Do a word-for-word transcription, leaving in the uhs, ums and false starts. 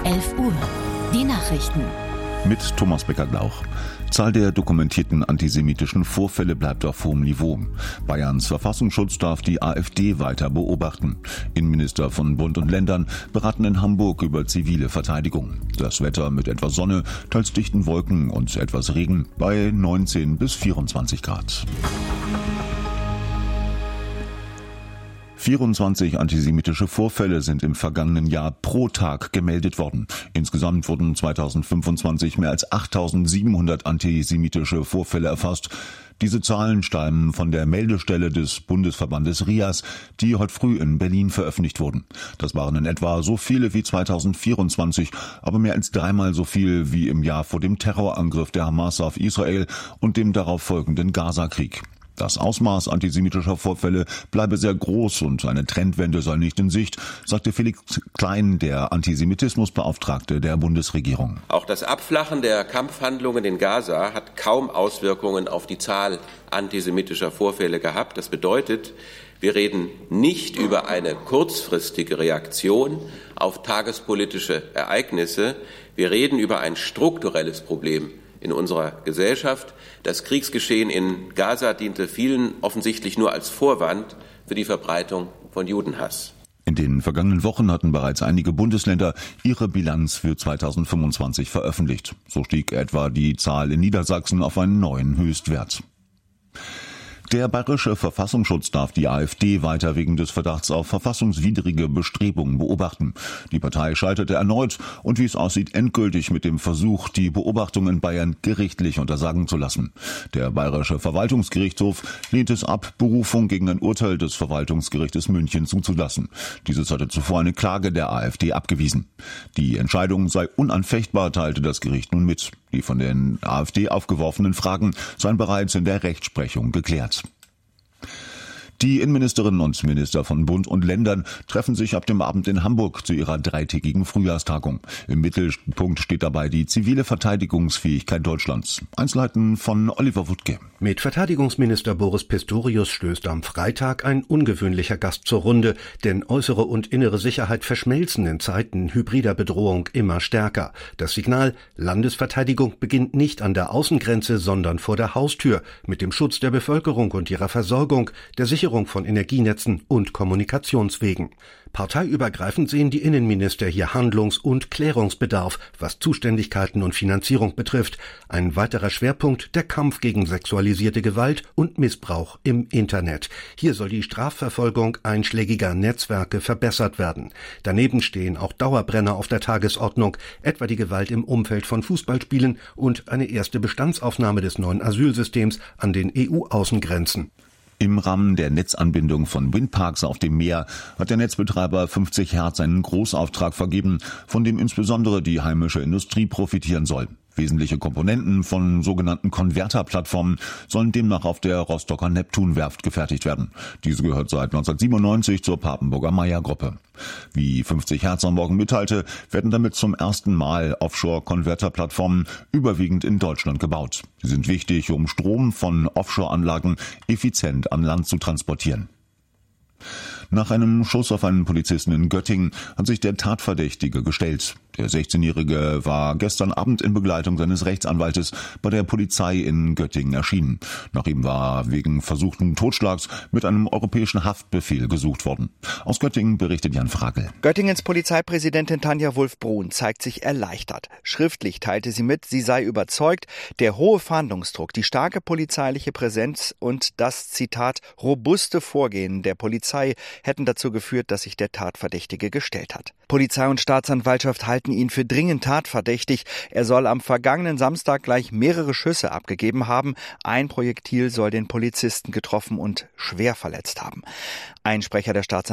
elf Uhr. Die Nachrichten. Mit Thomas Becker-Glauch. Zahl der dokumentierten antisemitischen Vorfälle bleibt auf hohem Niveau. Bayerns Verfassungsschutz darf die AfD weiter beobachten. Innenminister von Bund und Ländern beraten in Hamburg über zivile Verteidigung. Das Wetter mit etwas Sonne, teils dichten Wolken und etwas Regen bei neunzehn bis vierundzwanzig Grad. vierundzwanzig antisemitische Vorfälle sind im vergangenen Jahr pro Tag gemeldet worden. Insgesamt wurden zweitausendfünfundzwanzig mehr als achttausendsiebenhundert antisemitische Vorfälle erfasst. Diese Zahlen stammen von der Meldestelle des Bundesverbandes RIAS, die heute früh in Berlin veröffentlicht wurden. Das waren in etwa so viele wie zweitausendvierundzwanzig, aber mehr als dreimal so viel wie im Jahr vor dem Terrorangriff der Hamas auf Israel und dem darauf folgenden Gaza-Krieg. Das Ausmaß antisemitischer Vorfälle bleibe sehr groß und eine Trendwende sei nicht in Sicht, sagte Felix Klein, der Antisemitismusbeauftragte der Bundesregierung. Auch das Abflachen der Kampfhandlungen in Gaza hat kaum Auswirkungen auf die Zahl antisemitischer Vorfälle gehabt. Das bedeutet, wir reden nicht über eine kurzfristige Reaktion auf tagespolitische Ereignisse. Wir reden über ein strukturelles Problem in unserer Gesellschaft. Das Kriegsgeschehen in Gaza diente vielen offensichtlich nur als Vorwand für die Verbreitung von Judenhass. In den vergangenen Wochen hatten bereits einige Bundesländer ihre Bilanz für zweitausendfünfundzwanzig veröffentlicht. So stieg etwa die Zahl in Niedersachsen auf einen neuen Höchstwert. Der bayerische Verfassungsschutz darf die AfD weiter wegen des Verdachts auf verfassungswidrige Bestrebungen beobachten. Die Partei scheiterte erneut und wie es aussieht endgültig mit dem Versuch, die Beobachtung in Bayern gerichtlich untersagen zu lassen. Der bayerische Verwaltungsgerichtshof lehnt es ab, Berufung gegen ein Urteil des Verwaltungsgerichtes München zuzulassen. Dieses hatte zuvor eine Klage der AfD abgewiesen. Die Entscheidung sei unanfechtbar, teilte das Gericht nun mit. Die von den AfD aufgeworfenen Fragen seien bereits in der Rechtsprechung geklärt. Die Innenministerinnen und Minister von Bund und Ländern treffen sich ab dem Abend in Hamburg zu ihrer dreitägigen Frühjahrstagung. Im Mittelpunkt steht dabei die zivile Verteidigungsfähigkeit Deutschlands. Einzelheiten von Oliver Wuttke. Mit Verteidigungsminister Boris Pistorius stößt am Freitag ein ungewöhnlicher Gast zur Runde, denn äußere und innere Sicherheit verschmelzen in Zeiten hybrider Bedrohung immer stärker. Das Signal: Landesverteidigung beginnt nicht an der Außengrenze, sondern vor der Haustür, mit dem Schutz der Bevölkerung und ihrer Versorgung, der Sicherung von Energienetzen und Kommunikationswegen. Parteiübergreifend sehen die Innenminister hier Handlungs- und Klärungsbedarf, was Zuständigkeiten und Finanzierung betrifft. Ein weiterer Schwerpunkt: der Kampf gegen sexualisierte Gewalt und Missbrauch im Internet. Hier soll die Strafverfolgung einschlägiger Netzwerke verbessert werden. Daneben stehen auch Dauerbrenner auf der Tagesordnung, etwa die Gewalt im Umfeld von Fußballspielen und eine erste Bestandsaufnahme des neuen Asylsystems an den E U-Außengrenzen. Im Rahmen der Netzanbindung von Windparks auf dem Meer hat der Netzbetreiber fünfzig Hertz einen Großauftrag vergeben, von dem insbesondere die heimische Industrie profitieren soll. Wesentliche Komponenten von sogenannten Konverterplattformen sollen demnach auf der Rostocker Neptunwerft gefertigt werden. Diese gehört seit neunzehnhundertsiebenundneunzig zur Papenburger Meyer-Gruppe. Wie fünfzig Hertz am Morgen mitteilte, werden damit zum ersten Mal Offshore-Konverterplattformen überwiegend in Deutschland gebaut. Sie sind wichtig, um Strom von Offshore-Anlagen effizient an Land zu transportieren. Nach einem Schuss auf einen Polizisten in Göttingen hat sich der Tatverdächtige gestellt. Der sechzehnjährige war gestern Abend in Begleitung seines Rechtsanwaltes bei der Polizei in Göttingen erschienen. Nach ihm war wegen versuchten Totschlags mit einem europäischen Haftbefehl gesucht worden. Aus Göttingen berichtet Jan Fragel. Göttingens Polizeipräsidentin Tanja Wulff-Brun zeigt sich erleichtert. Schriftlich teilte sie mit, sie sei überzeugt, der hohe Fahndungsdruck, die starke polizeiliche Präsenz und das, Zitat, robuste Vorgehen der Polizei hätten dazu geführt, dass sich der Tatverdächtige gestellt hat. Polizei und Staatsanwaltschaft halten ihn für dringend tatverdächtig. Er soll am vergangenen Samstag gleich mehrere Schüsse abgegeben haben. Ein Projektil soll den Polizisten getroffen und schwer verletzt haben. Ein Sprecher der Staatsanwaltschaft